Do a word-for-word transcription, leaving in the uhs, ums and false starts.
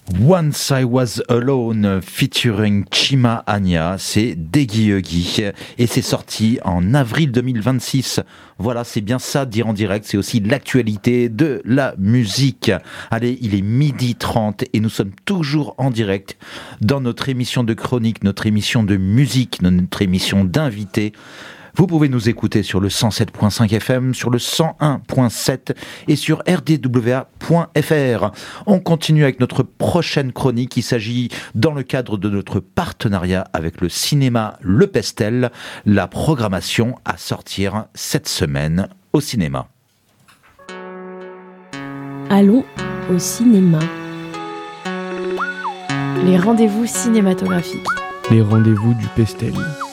Once I Was Alone featuring Chima Anya, c'est Deggy Huggy et c'est sorti en avril deux mille vingt-six. Voilà, c'est bien ça, dire en direct, c'est aussi l'actualité de la musique. Allez, il est midi trente et nous sommes toujours en direct dans notre émission de chronique, notre émission de musique, notre émission d'invités. Vous pouvez nous écouter sur le cent sept virgule cinq F M, sur le cent un virgule sept et sur r d w a point f r. On continue avec notre prochaine chronique. Il s'agit, dans le cadre de notre partenariat avec le cinéma Le Pestel, la programmation à sortir cette semaine au cinéma. Allons au cinéma. Les rendez-vous cinématographiques. Les rendez-vous du Pestel.